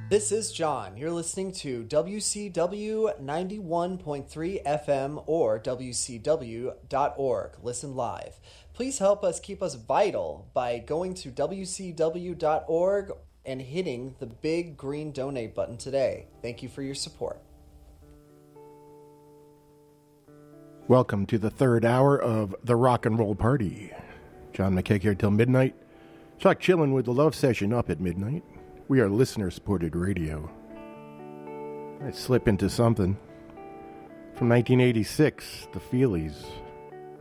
This is John. You're listening to WCW 91.3 FM or WCW.org. Listen live. Please help us keep us vital by going to WCW.org and hitting the big green donate button today. Thank you for your support. Welcome to the third hour of the Rock and Roll Party. John McKeck here till midnight. Chuck chillin' with the Love Session up at midnight. We are listener-supported radio. Let's slip into something. From 1986, the Feelies.